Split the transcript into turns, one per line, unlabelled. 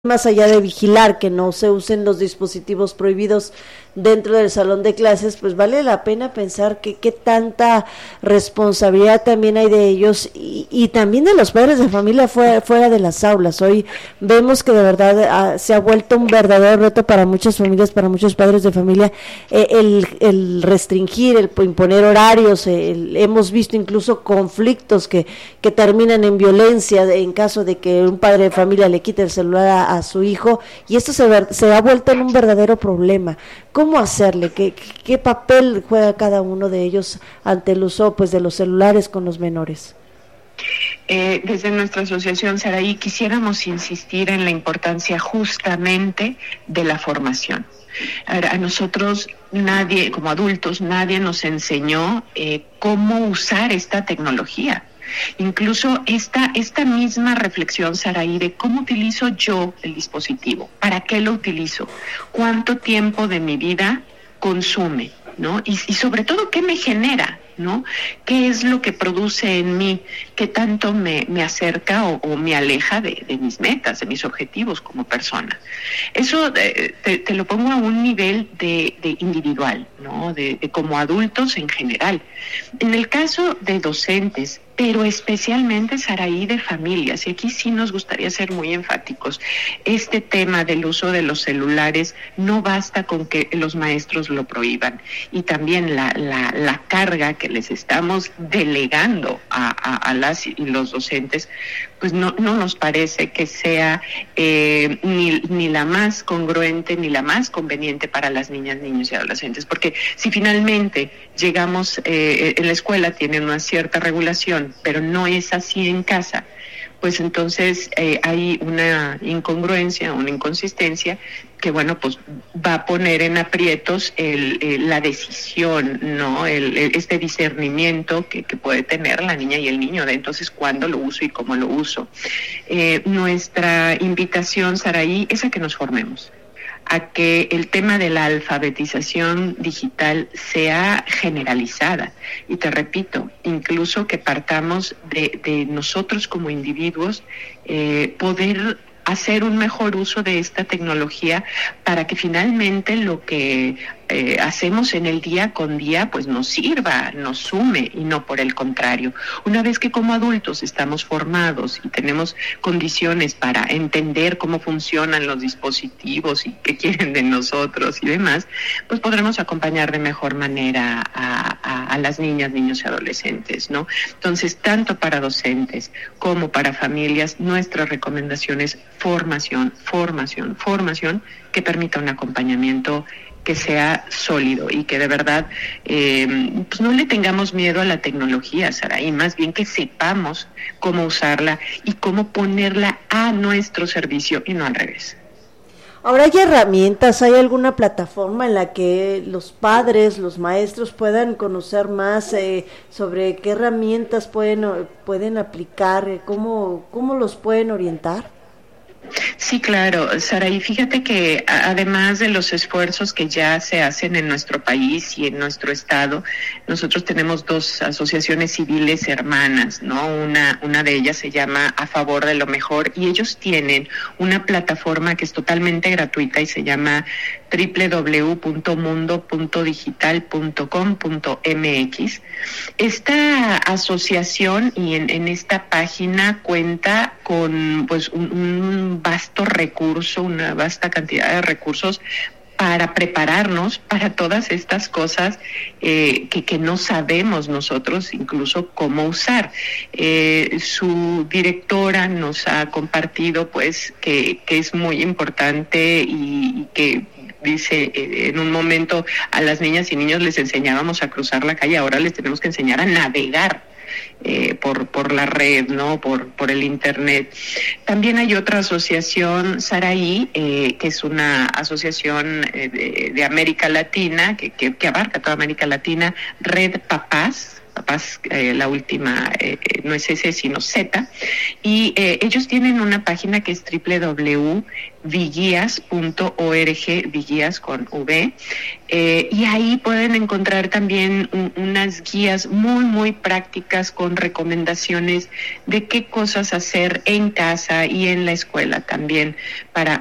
más allá de vigilar que no se usen los dispositivos prohibidos dentro del salón de clases, pues vale la pena pensar que qué tanta responsabilidad también hay de ellos y también de los padres de familia fuera de las aulas. Hoy vemos que de verdad se ha vuelto un verdadero reto para muchas familias, para muchos padres de familia, el restringir, el imponer horarios. Hemos visto incluso conflictos que terminan en violencia en caso de que un padre de familia le quite el celular a su hijo, y esto se ha vuelto en un verdadero problema. ¿Cómo hacerle? ¿Qué papel juega cada uno de ellos ante el uso pues de los celulares con los menores?
Desde nuestra asociación Saraí quisiéramos insistir en la importancia justamente de la formación. A nosotros nadie, como adultos, nadie nos enseñó cómo usar esta tecnología. Incluso esta misma reflexión, Saraí, de cómo utilizo yo el dispositivo, para qué lo utilizo, cuánto tiempo de mi vida consume, ¿no? Y sobre todo, ¿qué me genera? ¿No? ¿Qué es lo que produce en mí? ¿Qué tanto me acerca o me aleja de mis metas, de mis objetivos como persona? Eso te lo pongo a un nivel de individual, ¿no? De como adultos en general. En el caso de docentes, pero especialmente, Saraí, de familias, y aquí sí nos gustaría ser muy enfáticos, este tema del uso de los celulares no basta con que los maestros lo prohíban, y también la carga que les estamos delegando a las y los docentes, pues no nos parece que sea ni la más congruente ni la más conveniente para las niñas, niños y adolescentes, porque si finalmente llegamos, en la escuela tienen una cierta regulación, pero no es así en casa, pues entonces hay una incongruencia, una inconsistencia que, bueno, pues va a poner en aprietos la decisión, ¿no? Este discernimiento que puede tener la niña y el niño de entonces cuándo lo uso y cómo lo uso. Nuestra invitación, Saraí, es a que nos formemos, a que el tema de la alfabetización digital sea generalizada. Y te repito, incluso que partamos de nosotros como individuos, poder hacer un mejor uso de esta tecnología para que finalmente lo que hacemos en el día con día pues nos sirva, nos sume, y no por el contrario. Una vez que como adultos estamos formados y tenemos condiciones para entender cómo funcionan los dispositivos y qué quieren de nosotros y demás, pues podremos acompañar de mejor manera a las niñas, niños y adolescentes, ¿no? Entonces, tanto para docentes como para familias, nuestra recomendación es formación, que permita un acompañamiento que sea sólido y que de verdad pues no le tengamos miedo a la tecnología, Saraí, más bien que sepamos cómo usarla y cómo ponerla a nuestro servicio y no al revés.
Ahora, ¿hay herramientas? ¿Hay alguna plataforma en la que los padres, los maestros puedan conocer más sobre qué herramientas pueden aplicar? ¿Cómo los pueden orientar?
Sí, claro, Saraí, fíjate que además de los esfuerzos que ya se hacen en nuestro país y en nuestro estado, nosotros tenemos dos asociaciones civiles hermanas, ¿no? Una de ellas se llama A Favor de lo Mejor, y ellos tienen una plataforma que es totalmente gratuita y se llama www.mundo.digital.com.mx. Esta asociación y en esta página cuenta con pues un vasto recurso, una vasta cantidad de recursos para prepararnos para todas estas cosas que no sabemos nosotros incluso cómo usar. Su directora nos ha compartido pues que es muy importante y que dice, en un momento a las niñas y niños les enseñábamos a cruzar la calle, ahora les tenemos que enseñar a navegar por la red, ¿no? Por el internet. También hay otra asociación, Saraí, que es una asociación de América Latina, que abarca toda América Latina, Red Papás, papás, la última no es S sino Z, y ellos tienen una página que es www.viguias.org, Viguías con V, y ahí pueden encontrar también unas guías muy, muy prácticas con recomendaciones de qué cosas hacer en casa y en la escuela también para